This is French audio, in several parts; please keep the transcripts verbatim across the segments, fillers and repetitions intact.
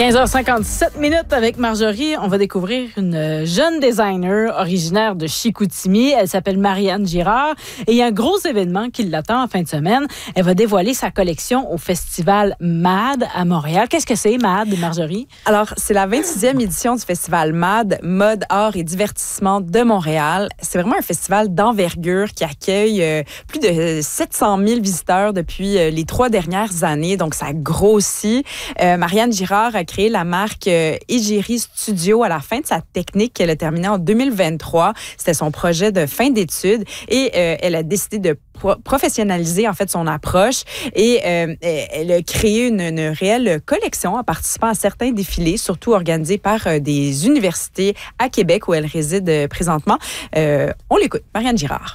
quinze heures cinquante-sept minutes avec Marjorie. On va découvrir une jeune designer originaire de Chicoutimi. Elle s'appelle Marianne Girard et il y a un gros événement qui l'attend en fin de semaine. Elle va dévoiler sa collection au festival M A D à Montréal. Qu'est-ce que c'est, M A D, Marjorie? Alors, c'est la vingt-sixième édition du festival M A D, Mode, Art et Divertissement de Montréal. C'est vraiment un festival d'envergure qui accueille euh, plus de sept cent mille visiteurs depuis euh, les trois dernières années. Donc, ça grossit. Euh, Marianne Girard a créé la marque euh, Égérie Studio à la fin de sa technique qu'elle a terminée en deux mille vingt-trois. C'était son projet de fin d'études et euh, elle a décidé de pro- professionnaliser en fait son approche et euh, elle a créé une, une réelle collection en participant à certains défilés, surtout organisés par euh, des universités à Québec où elle réside euh, présentement. Euh, on l'écoute, Marianne Girard.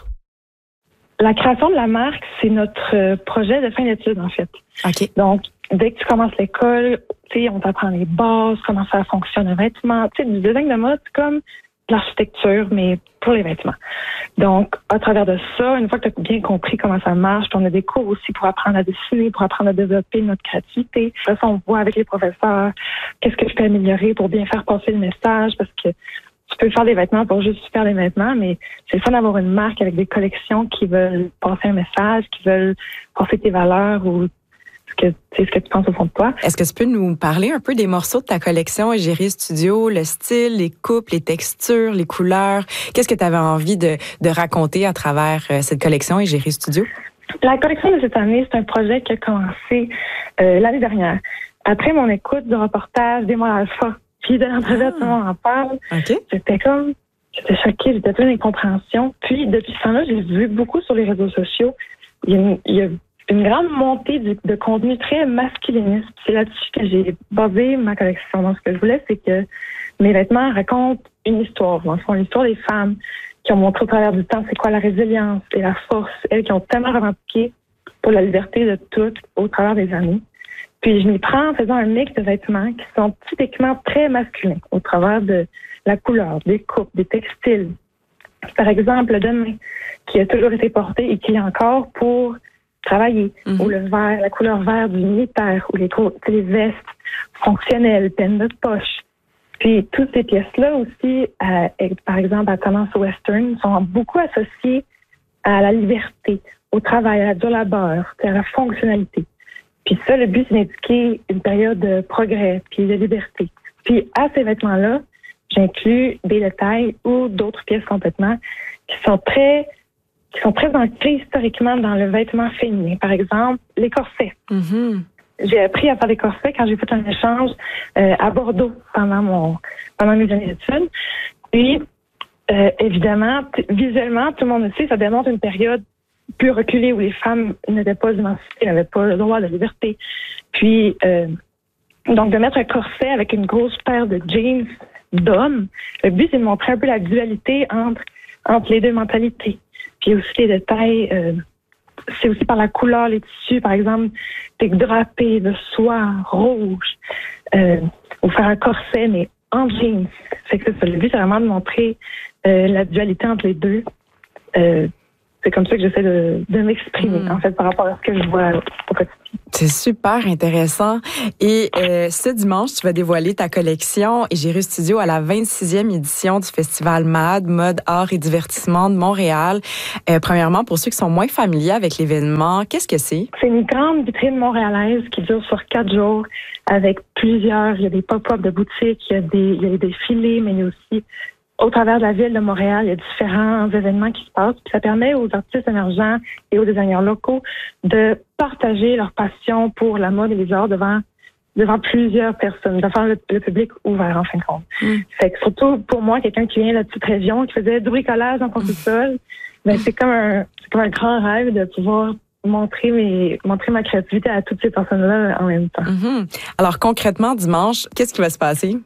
La création de la marque, c'est notre projet de fin d'études, en fait. OK. Donc, dès que tu commences l'école, tu sais, on t'apprend les bases, comment ça fonctionne un vêtement. Tu sais, du design de mode, c'est comme de l'architecture, mais pour les vêtements. Donc, à travers de ça, une fois que tu as bien compris comment ça marche, puis on a des cours aussi pour apprendre à dessiner, pour apprendre à développer notre créativité. Après ça, on voit avec les professeurs qu'est-ce que je peux améliorer pour bien faire passer le message, parce que tu peux faire des vêtements pour juste faire des vêtements, mais c'est le fun d'avoir une marque avec des collections qui veulent passer un message, qui veulent passer tes valeurs ou ce que, tu sais, ce que tu penses au fond de toi. Est-ce que tu peux nous parler un peu des morceaux de ta collection Égérie Studio, le style, les coupes, les textures, les couleurs? Qu'est-ce que tu avais envie de, de raconter à travers euh, cette collection Égérie Studio? La collection de cette année, c'est un projet qui a commencé euh, l'année dernière. Après mon écoute du reportage des mois alpha, puis de l'entrevue, ah. tout le monde en parle. Okay. J'étais comme, j'étais choquée, j'étais pleine d'incompréhension. Puis, depuis ce temps-là, j'ai vu beaucoup sur les réseaux sociaux. Il y a une, il y a une grande montée de, de contenu très masculiniste. C'est là-dessus que j'ai basé ma collection. Donc, ce que je voulais, c'est que mes vêtements racontent une histoire. Dans le fond, l'histoire des femmes qui ont montré au travers du temps c'est quoi la résilience et la force. Elles qui ont tellement revendiqué pour la liberté de toutes au travers des années. Puis je m'y prends en faisant un mix de vêtements qui sont typiquement très masculins au travers de la couleur, des coupes, des textiles. Par exemple, le demain, qui a toujours été porté et qui l'est encore pour travailler. Mm-hmm. Ou le vert, la couleur vert du militaire, ou les, les vestes fonctionnelles, peines de poche. Puis toutes ces pièces-là aussi, euh, par exemple, à tendance western, sont beaucoup associées à la liberté, au travail, à la dur labeur, à la fonctionnalité. Puis ça, le but, c'est d'indiquer une période de progrès puis de liberté. Puis à ces vêtements-là, j'inclus des détails ou d'autres pièces complètement qui sont très qui sont très ancrées historiquement dans le vêtement féminin. Par exemple, les corsets. Mm-hmm. J'ai appris à faire des corsets quand j'ai fait un échange euh, à Bordeaux pendant mon pendant mes années d'études. Puis, euh, évidemment, t- visuellement, tout le monde le sait, ça démontre une période plus reculée où les femmes n'étaient pas émancipées, n'avaient pas le droit de la liberté. Puis, euh, donc, de mettre un corset avec une grosse paire de jeans d'hommes, le but, c'est de montrer un peu la dualité entre, entre les deux mentalités. Puis aussi les détails, euh, c'est aussi par la couleur, les tissus, par exemple, des drapés de soie rouge, euh, ou faire un corset, mais en jeans. C'est que ça, le but, c'est vraiment de montrer euh, la dualité entre les deux. Euh, C'est comme ça que j'essaie de, de m'exprimer, mmh. en fait, par rapport à ce que je vois au quotidien. C'est super intéressant. Et euh, ce dimanche, tu vas dévoiler ta collection Égérie Studio à la vingt-sixième édition du festival M A D, Mode, Art et Divertissement de Montréal. Euh, premièrement, pour ceux qui sont moins familiers avec l'événement, qu'est-ce que c'est? C'est une grande vitrine montréalaise qui dure sur quatre jours avec plusieurs, il y a des pop-up de boutiques, il y a des, il y a des défilés, mais il y a aussi au travers de la ville de Montréal, il y a différents événements qui se passent. Puis ça permet aux artistes émergents et aux designers locaux de partager leur passion pour la mode et les arts devant devant plusieurs personnes, de faire le, le public ouvert en fin de compte. Mm. Fait que surtout pour moi, quelqu'un qui vient de la petite région, qui faisait du bricolage dans son sous-sol, ben c'est comme un c'est comme un grand rêve de pouvoir montrer mes montrer ma créativité à toutes ces personnes-là en même temps. Mm-hmm. Alors concrètement, dimanche, qu'est-ce qui va se passer?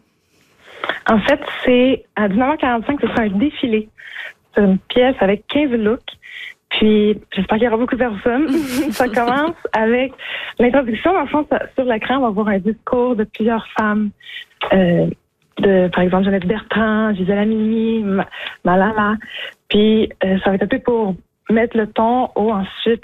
En fait, c'est à dix-neuf heures quarante-cinq, ce sera un défilé. C'est une pièce avec quinze looks. Puis, j'espère qu'il y aura beaucoup de personnes. Ça commence avec l'introduction. Dans le fond, sur l'écran, on va voir un discours de plusieurs femmes. Euh, de, par exemple, Jeannette Bertrand, Gisèle Halimi, Malala. Puis, euh, ça va être un peu pour mettre le ton ou ensuite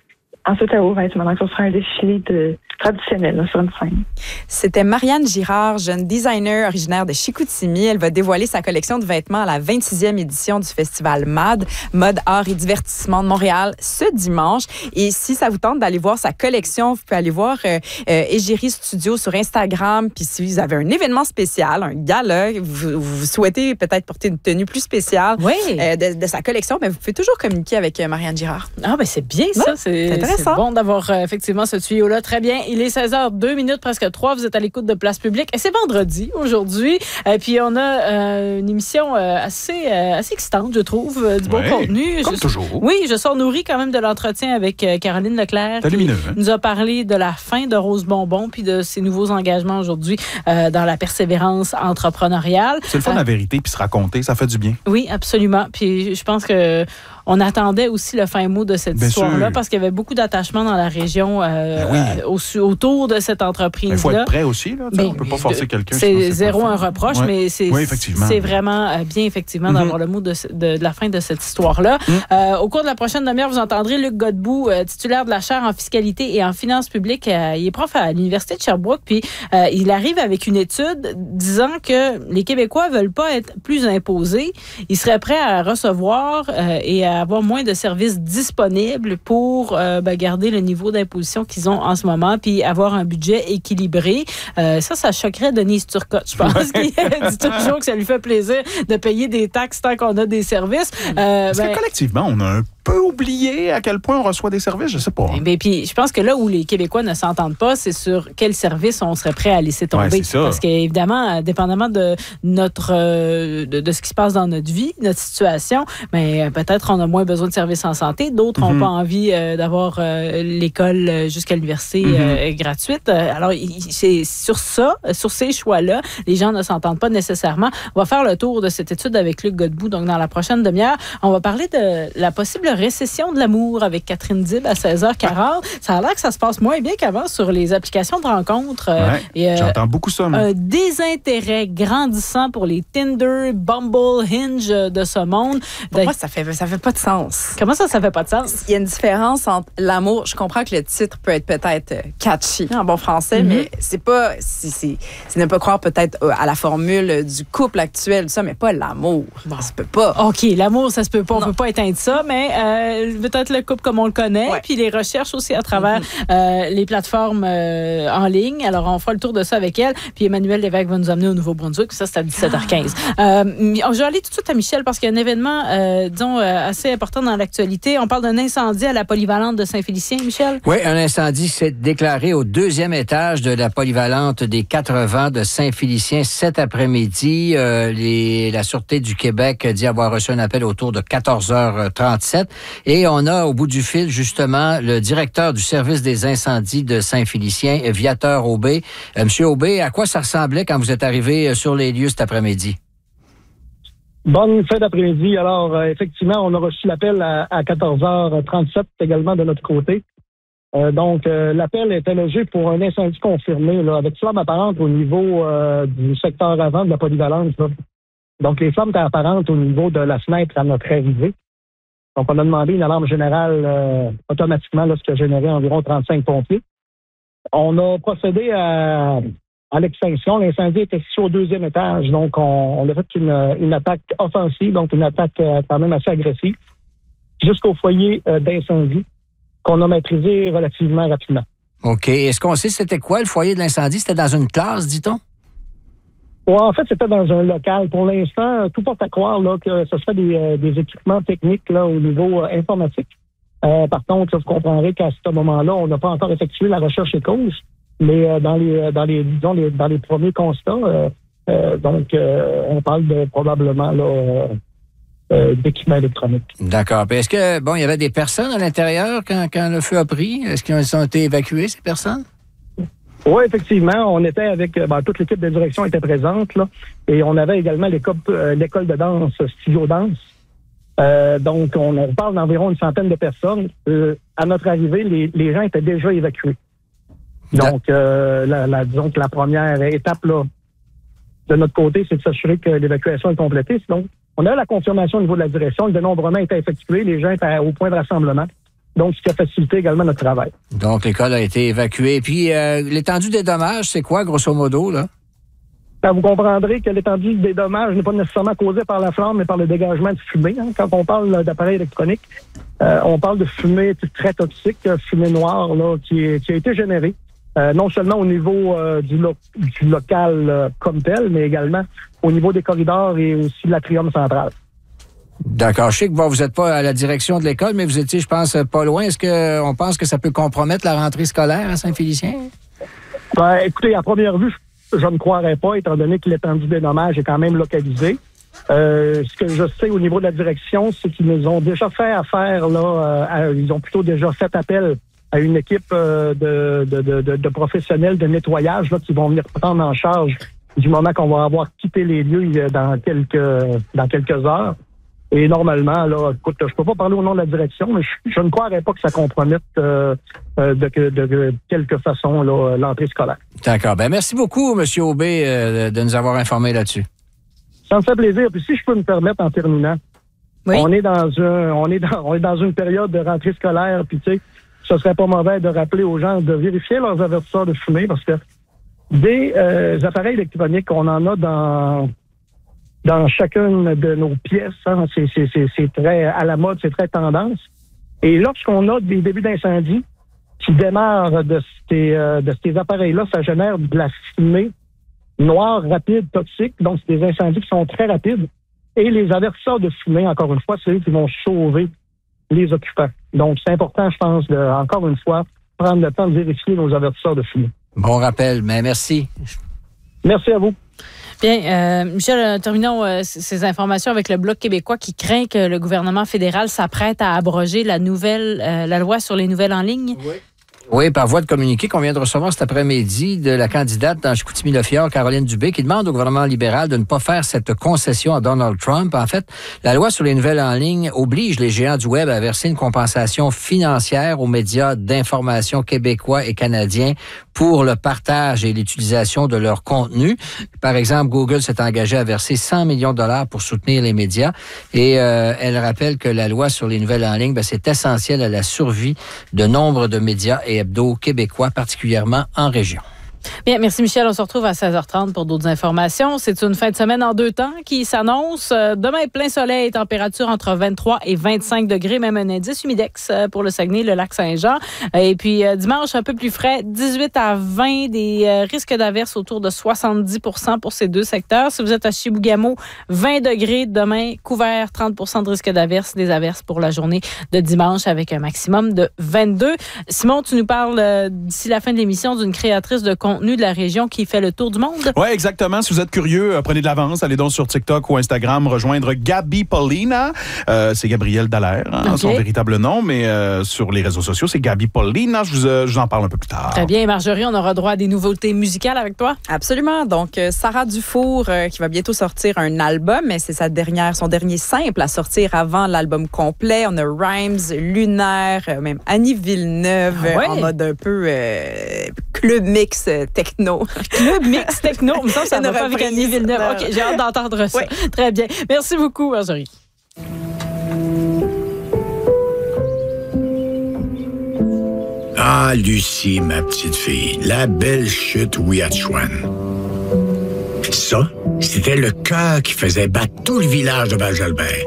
ensuite, au vêtements. Donc, ce sera un défilé de, traditionnel là, sur une scène. C'était Marianne Girard, jeune designer originaire de Chicoutimi. Elle va dévoiler sa collection de vêtements à la vingt-sixième édition du festival M A D, Mode, Art et Divertissement de Montréal, ce dimanche. Et si ça vous tente d'aller voir sa collection, vous pouvez aller voir euh, euh, Égérie Studio sur Instagram. Puis si vous avez un événement spécial, un gala, vous, vous souhaitez peut-être porter une tenue plus spéciale oui. euh, de, de sa collection, mais vous pouvez toujours communiquer avec euh, Marianne Girard. Ah, ben c'est bien ça. Ouais, c'est, c'est intéressant. C'est bon d'avoir euh, effectivement ce tuyau-là. Très bien. Il est seize heures deux minutes, presque trois. Vous êtes à l'écoute de Place Publique. Et c'est vendredi aujourd'hui. Et puis, on a euh, une émission euh, assez, euh, assez excitante, je trouve, euh, du bon ouais, contenu. Comme je, toujours. Oui, je sors nourri quand même de l'entretien avec euh, Caroline Leclerc. C'est lumineux, hein? Nous a parlé de la fin de Rose Bonbon puis de ses nouveaux engagements aujourd'hui euh, dans la persévérance entrepreneuriale. C'est le fun, euh, la vérité, puis se raconter, ça fait du bien. Oui, absolument. Puis je pense que on attendait aussi le fin mot de cette Bien histoire-là sûr. parce qu'il y avait beaucoup d'attachement dans la région euh, Ben oui. euh, au, autour de cette entreprise-là. Il faut être prêt aussi. Là, Ben, on ne peut pas forcer quelqu'un. C'est sinon c'est zéro pas le un fun. reproche, Ouais. mais c'est, Oui, effectivement. c'est vraiment euh, bien, effectivement, d'avoir Mm-hmm. le mot de, de, de la fin de cette histoire-là. Mm. Euh, au cours de la prochaine demi-heure, vous entendrez Luc Godbout, euh, titulaire de la chaire en fiscalité et en finances publiques. Euh, il est prof à l'Université de Sherbrooke, puis euh, il arrive avec une étude disant que les Québécois veulent pas être plus imposés. Ils seraient prêts à recevoir euh, et à avoir moins de services disponibles pour euh, ben, garder le niveau d'imposition qu'ils ont en ce moment, puis avoir un budget équilibré. Euh, ça, ça choquerait Denise Turcotte, je pense. Ouais. Qu'il dit toujours que ça lui fait plaisir de payer des taxes tant qu'on a des services. Euh, Est-ce ben, que collectivement, on a un peu oublié à quel point on reçoit des services? Je sais pas. Ben, puis, je pense que là où les Québécois ne s'entendent pas, c'est sur quel service on serait prêt à laisser tomber. Ouais, c'est ça. Parce qu'évidemment, dépendamment de notre euh, de, de ce qui se passe dans notre vie, notre situation, ben, peut-être on a moins besoin de services en santé. D'autres n'ont Mm-hmm. pas envie euh, d'avoir euh, l'école jusqu'à l'université euh, Mm-hmm. gratuite. Alors, il, c'est sur ça, sur ces choix-là, les gens ne s'entendent pas nécessairement. On va faire le tour de cette étude avec Luc Godbout. Donc, dans la prochaine demi-heure, on va parler de la possible récession de l'amour avec Catherine Dib à seize heures quarante. Ça a l'air que ça se passe moins bien qu'avant sur les applications de rencontres. Ouais, et, euh, j'entends beaucoup ça. Moi. Un désintérêt grandissant pour les Tinder, Bumble, Hinge de ce monde. Pour moi, ça fait, ça fait pas de sens. Comment ça, ça fait pas de sens? Il y a une différence entre l'amour. Je comprends que le titre peut être peut-être euh, catchy en bon français, Mm-hmm. mais c'est pas. C'est, c'est, c'est ne pas croire peut-être euh, à la formule du couple actuel, tout ça, mais pas l'amour. Bon. Ça se peut pas. OK, l'amour, ça se peut pas. On Non. peut pas éteindre ça, mais euh, peut-être le couple comme on le connaît, Ouais. puis les recherches aussi à travers euh, les plateformes euh, en ligne. Alors, on fera le tour de ça avec elle. Puis Emmanuel Lévesque va nous amener au Nouveau-Brunswick. Ça, c'est à dix-sept heures quinze. Euh, je vais aller tout de suite à Michel parce qu'il y a un événement, euh, disons, euh, assez important dans l'actualité. On parle d'un incendie à la polyvalente de Saint-Félicien, Michel? Oui, un incendie s'est déclaré au deuxième étage de la polyvalente des Quatre Vents de Saint-Félicien cet après-midi. Euh, les, la Sûreté du Québec dit avoir reçu un appel autour de quatorze heures trente-sept. Et on a au bout du fil, justement, le directeur du service des incendies de Saint-Félicien, Viateur Aubé. Euh, Monsieur Aubé, à quoi ça ressemblait quand vous êtes arrivé sur les lieux cet après-midi? Bonne fin d'après-midi. Alors, euh, effectivement, on a reçu l'appel à, à quatorze heures trente-sept également de notre côté. Euh, donc, euh, l'appel était logé pour un incendie confirmé, là, avec flamme apparente au niveau euh, du secteur avant de la polyvalence. Là. Donc, les flammes étaient apparentes au niveau de la fenêtre à notre arrivée. Donc, on a demandé une alarme générale euh, automatiquement, là, ce qui a généré environ trente-cinq pompiers. On a procédé à, à l'extinction. L'incendie était situé au deuxième étage. Donc, on, on a fait une, une attaque offensive, donc une attaque euh, quand même assez agressive, jusqu'au foyer euh, d'incendie qu'on a maîtrisé relativement rapidement. OK. Est-ce qu'on sait c'était quoi le foyer de l'incendie? C'était dans une classe, dit-on? Ouais, en fait, c'était dans un local. Pour l'instant, tout porte à croire là, que ce serait des, euh, des équipements techniques là, au niveau euh, informatique. Euh, par contre, vous comprendrez qu'à ce moment-là, on n'a pas encore effectué la recherche et cause, mais euh, dans les dans les disons les, dans les premiers constats, euh, euh, donc euh, on parle de probablement là euh, euh, d'équipements électroniques. D'accord. Puis est-ce que bon, il y avait des personnes à l'intérieur quand, quand le feu a pris? Est-ce qu'ils ont été évacués, ces personnes? Oui, effectivement, on était avec ben, toute l'équipe de direction était présente là, et on avait également l'école, euh, l'école de danse, studio danse. Euh, donc, on parle d'environ une centaine de personnes. Euh, à notre arrivée, les, les gens étaient déjà évacués. Donc, euh, la, la, disons que la première étape là, de notre côté, c'est de s'assurer que l'évacuation est complétée. Donc, on a la confirmation au niveau de la direction. Le dénombrement était effectué. Les gens étaient au point de rassemblement. donc ce qui a facilité également notre travail. Donc, l'école a été évacuée. Puis, euh, l'étendue des dommages, c'est quoi, grosso modo, là? Ben, vous comprendrez que l'étendue des dommages n'est pas nécessairement causée par la flamme, mais par le dégagement de fumée. Hein. Quand on parle d'appareils électroniques, euh, on parle de fumée très toxique, fumée noire, là, qui, est, qui a été générée. Euh, non seulement au niveau euh, du, lo- du local euh, comme tel, mais également au niveau des corridors et aussi de l'atrium central. D'accord. Je sais que bon, vous n'êtes pas à la direction de l'école, mais vous étiez, je pense, pas loin. Est-ce qu'on pense que ça peut compromettre la rentrée scolaire à Saint-Félicien? Ben, écoutez, à première vue, je, je ne croirais pas, étant donné que l'étendue des dommages est quand même localisée. Euh, ce que je sais au niveau de la direction, c'est qu'ils nous ont déjà fait affaire, là, euh, à, ils ont plutôt déjà fait appel à une équipe euh, de, de, de, de, de professionnels de nettoyage là, qui vont venir prendre en charge du moment qu'on va avoir quitté les lieux dans quelques dans quelques heures. Et normalement, là, écoute, je peux pas parler au nom de la direction, mais je, je ne croirais pas que ça compromette euh, de, de, de quelque façon là, l'entrée scolaire. D'accord. Ben merci beaucoup, M. Aubé, euh, de nous avoir informés là-dessus. Ça me fait plaisir. Puis si je peux me permettre en terminant, oui. on est dans un on est dans on est dans une période de rentrée scolaire, puis tu sais, ce serait pas mauvais de rappeler aux gens de vérifier leurs avertisseurs de fumée parce que des euh, appareils électroniques, on en a dans dans chacune de nos pièces. Hein. C'est, c'est, c'est, c'est très à la mode, c'est très tendance. Et lorsqu'on a des débuts d'incendie qui démarrent de ces, euh, de ces appareils-là, ça génère de la fumée noire, rapide, toxique. Donc, c'est des incendies qui sont très rapides. Et les avertisseurs de fumée, encore une fois, c'est eux qui vont sauver les occupants. Donc, c'est important, je pense, de, encore une fois, prendre le temps de vérifier nos avertisseurs de fumée. Bon rappel, mais merci. Merci à vous. Bien, euh, Michel, terminons euh, ces informations avec le Bloc québécois qui craint que le gouvernement fédéral s'apprête à abroger la nouvelle, euh, la loi sur les nouvelles en ligne. Oui. Oui, par voie de communiqué qu'on vient de recevoir cet après-midi de la candidate dans Chicoutimi-Le-Fjord, Caroline Dubé, qui demande au gouvernement libéral de ne pas faire cette concession à Donald Trump. En fait, la loi sur les nouvelles en ligne oblige les géants du Web à verser une compensation financière aux médias d'information québécois et canadiens pour le partage et l'utilisation de leur contenu. Par exemple, Google s'est engagé à verser cent millions de dollars pour soutenir les médias. Et euh, elle rappelle que la loi sur les nouvelles en ligne, ben, c'est essentiel à la survie de nombre de médias et hebdo québécois, particulièrement en région. Bien, merci Michel. On se retrouve à seize heures trente pour d'autres informations. C'est une fin de semaine en deux temps qui s'annonce. Demain, plein soleil, température entre vingt-trois et vingt-cinq degrés, même un indice humidex pour le Saguenay, le lac Saint-Jean. Et puis dimanche, un peu plus frais, dix-huit à vingt, des risques d'averses autour de soixante-dix pour cent pour ces deux secteurs. Si vous êtes à Chibougamau, vingt degrés demain, couvert, trente pour cent de risque d'averses, des averses pour la journée de dimanche avec un maximum de vingt-deux. Simon, tu nous parles d'ici la fin de l'émission d'une créatrice de contenu de la région qui fait le tour du monde. Oui, exactement. Si vous êtes curieux, prenez de l'avance. Allez donc sur TikTok ou Instagram rejoindre Gabi Paulina. Euh, c'est Gabrielle Dallaire, hein, okay. Son véritable nom, mais euh, sur les réseaux sociaux, c'est Gabi Paulina. Je vous, euh, je vous en parle un peu plus tard. Très bien. Marjorie, on aura droit à des nouveautés musicales avec toi? Absolument. Donc, euh, Sarah Dufour, euh, qui va bientôt sortir un album, mais c'est sa dernière, son dernier simple à sortir avant l'album complet. On a Rhymes, Lunaire, euh, même Annie Villeneuve, ah ouais? En mode un peu euh, club mix euh, techno. Club mix techno. Il me semble que ça ne va pas avec Annie Villeneuve. OK, j'ai hâte d'entendre ça. Oui. Très bien. Merci beaucoup, Marjorie. Ah, Lucie, ma petite fille, la belle chute Ouiachuan. Ça, c'était le cœur qui faisait battre tout le village de Val-Jalbert.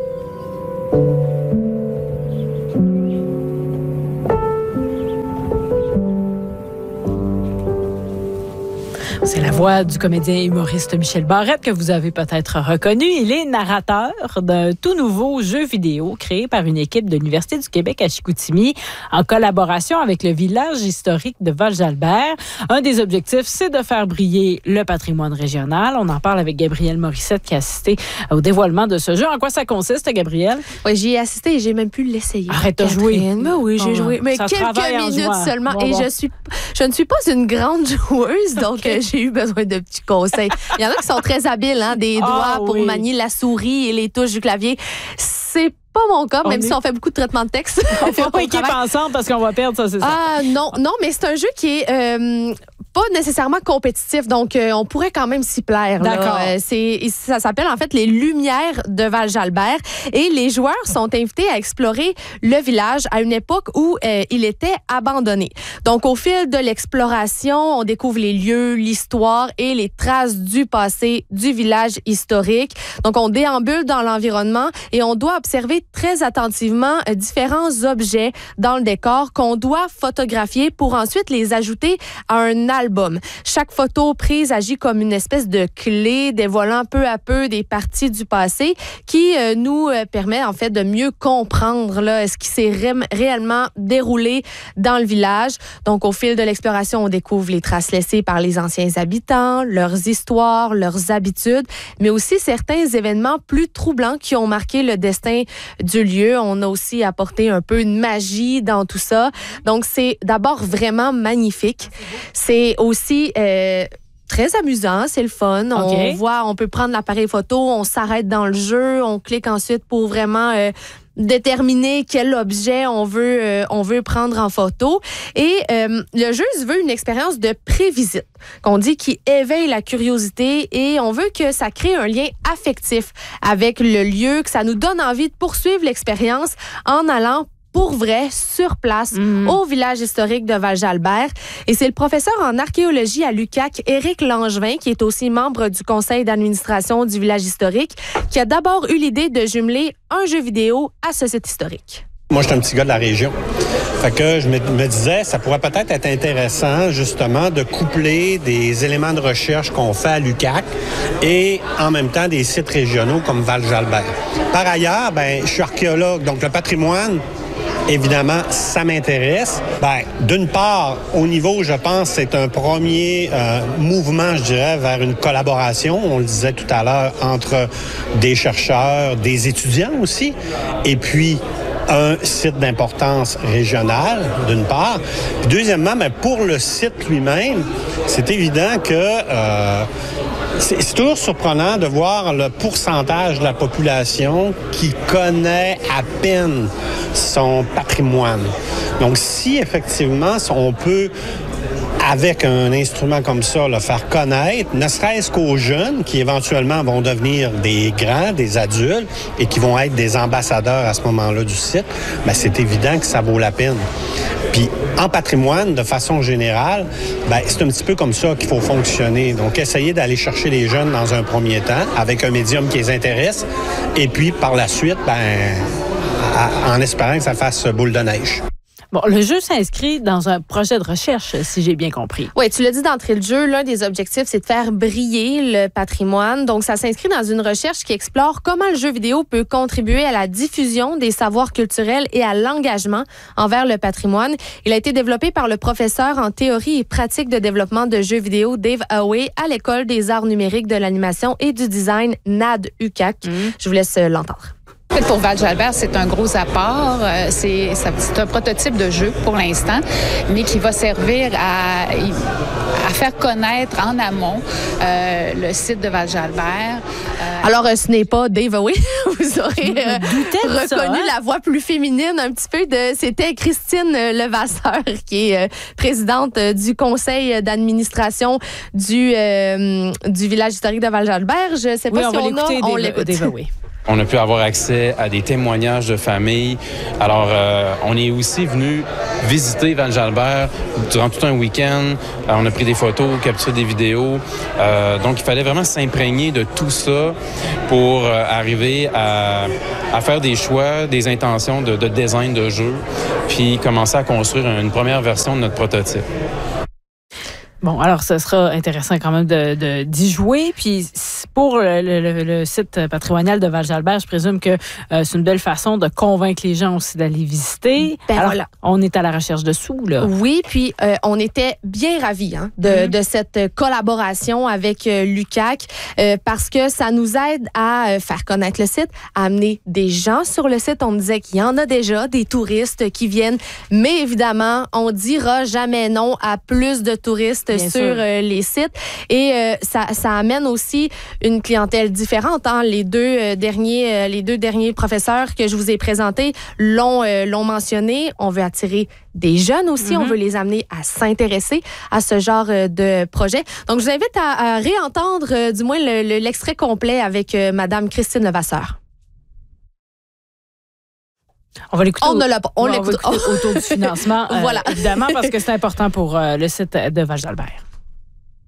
C'est la voix du comédien et humoriste Michel Barrette que vous avez peut-être reconnu. Il est narrateur d'un tout nouveau jeu vidéo créé par une équipe de l'Université du Québec à Chicoutimi en collaboration avec le village historique de Val-Jalbert. Un des objectifs, c'est de faire briller le patrimoine régional. On en parle avec Gabrielle Morissette qui a assisté au dévoilement de ce jeu. En quoi ça consiste, Gabrielle? Oui, j'y ai assisté et j'ai même pu l'essayer. Arrête de jouer. Mais oui, j'ai oh, joué. Mais quelques minutes seulement. Bon, et bon. je suis, je ne suis pas une grande joueuse, donc okay. j'ai eu besoin de petits conseils. Il y en a qui sont très habiles, hein, des doigts oh, pour oui. manier la souris et les touches du clavier. C'est pas mon cas, on même est... si on fait beaucoup de traitement de texte. On ne fait pas équipe ensemble parce qu'on va perdre ça, c'est ça? Ah non, non, mais c'est un jeu qui est... Euh, pas nécessairement compétitif, donc euh, on pourrait quand même s'y plaire. D'accord. Euh, c'est, ça s'appelle en fait les Lumières de Val-Jalbert et les joueurs sont invités à explorer le village à une époque où euh, il était abandonné. Donc au fil de l'exploration, on découvre les lieux, l'histoire et les traces du passé du village historique. Donc on déambule dans l'environnement et on doit observer très attentivement euh, différents objets dans le décor qu'on doit photographier pour ensuite les ajouter à un album. Chaque photo prise agit comme une espèce de clé dévoilant peu à peu des parties du passé qui euh, nous euh, permet en fait de mieux comprendre là, ce qui s'est ré- réellement déroulé dans le village. Donc au fil de l'exploration, on découvre les traces laissées par les anciens habitants, leurs histoires, leurs habitudes, mais aussi certains événements plus troublants qui ont marqué le destin du lieu. On a aussi apporté un peu de magie dans tout ça. Donc c'est d'abord vraiment magnifique. C'est aussi euh, très amusant, c'est le fun. Okay. On voit, on peut prendre l'appareil photo, on s'arrête dans le jeu, on clique ensuite pour vraiment euh, déterminer quel objet on veut euh, on veut prendre en photo. Et euh, le jeu se veut une expérience de pré-visite, qu'on dit qui éveille la curiosité et on veut que ça crée un lien affectif avec le lieu, que ça nous donne envie de poursuivre l'expérience en allant pour vrai, sur place, mmh. au village historique de Val-Jalbert. Et c'est le professeur en archéologie à l'U Q A C, Éric Langevin, qui est aussi membre du conseil d'administration du village historique, qui a d'abord eu l'idée de jumeler un jeu vidéo à ce site historique. Moi, je suis un petit gars de la région. Fait que je me, me disais, ça pourrait peut-être être intéressant, justement, de coupler des éléments de recherche qu'on fait à l'U Q A C et en même temps des sites régionaux comme Val-Jalbert. Par ailleurs, ben, je suis archéologue, donc le patrimoine, évidemment, ça m'intéresse. Ben, d'une part, au niveau, je pense, c'est un premier euh, mouvement, je dirais, vers une collaboration, on le disait tout à l'heure, entre des chercheurs, des étudiants aussi, et puis un site d'importance régionale, d'une part. Puis deuxièmement, ben, pour le site lui-même, c'est évident que euh, c'est, c'est toujours surprenant de voir le pourcentage de la population qui connaît à peine son patrimoine. Donc, si effectivement, on peut, avec un instrument comme ça, le faire connaître, ne serait-ce qu'aux jeunes qui éventuellement vont devenir des grands, des adultes et qui vont être des ambassadeurs à ce moment-là du site, bien, c'est évident que ça vaut la peine. Puis en patrimoine, de façon générale, ben, c'est un petit peu comme ça qu'il faut fonctionner. Donc, essayer d'aller chercher les jeunes dans un premier temps avec un médium qui les intéresse et puis par la suite, ben, en espérant que ça fasse boule de neige. Bon, le jeu s'inscrit dans un projet de recherche, si j'ai bien compris. Oui, tu l'as dit d'entrée de jeu, l'un des objectifs, c'est de faire briller le patrimoine. Donc, ça s'inscrit dans une recherche qui explore comment le jeu vidéo peut contribuer à la diffusion des savoirs culturels et à l'engagement envers le patrimoine. Il a été développé par le professeur en théorie et pratique de développement de jeux vidéo Dave Haway à l'École des arts numériques de l'animation et du design N A D U Q A C. Mmh. Je vous laisse l'entendre. Pour Val-Jalbert, c'est un gros apport. C'est, c'est un prototype de jeu pour l'instant, mais qui va servir à, à faire connaître en amont euh, le site de Val-Jalbert. Euh, Alors, euh, ce n'est pas Dave Haway. Vous aurez euh, reconnu ça, hein? La voix plus féminine un petit peu de... C'était Christine Levasseur, qui est euh, présidente euh, du conseil d'administration du, euh, du village historique de Val-Jalbert. Je ne sais pas oui, si on, on a... On Dave, l'écoute. Dave Haway. On a pu avoir accès à des témoignages de familles. Alors, euh, on est aussi venu visiter Val-Jalbert durant tout un week-end. Euh, on a pris des photos, capturé des vidéos. Euh, donc, il fallait vraiment s'imprégner de tout ça pour euh, arriver à, à faire des choix, des intentions de, de design de jeu, puis commencer à construire une première version de notre prototype. Bon, alors, ce sera intéressant quand même de, de, d'y jouer. Puis, pour le, le, le site patrimonial de Val-Jalbert, je présume que euh, c'est une belle façon de convaincre les gens aussi d'aller visiter. Ben alors, voilà. On est à la recherche de sous, là. Oui, puis euh, on était bien ravis hein, de, mm-hmm. de cette collaboration avec euh, l'U Q A C euh, parce que ça nous aide à euh, faire connaître le site, à amener des gens sur le site. On me disait qu'il y en a déjà, des touristes qui viennent, mais évidemment, on dira jamais non à plus de touristes Bien sur euh, les sites. Et euh, ça, ça amène aussi une clientèle différente. Hein. Les deux euh, derniers, euh, les deux derniers professeurs que je vous ai présentés l'ont, euh, l'ont mentionné. On veut attirer des jeunes aussi. Mm-hmm. On veut les amener à s'intéresser à ce genre euh, de projet. Donc, je vous invite à, à réentendre euh, du moins le, le, l'extrait complet avec euh, Madame Christine Levasseur. On va l'écouter. On ne l'a pas. On, on l'écoute va l'écouter autour du financement. Voilà. Euh, évidemment, parce que c'est important pour euh, le site de Val-d'Albert.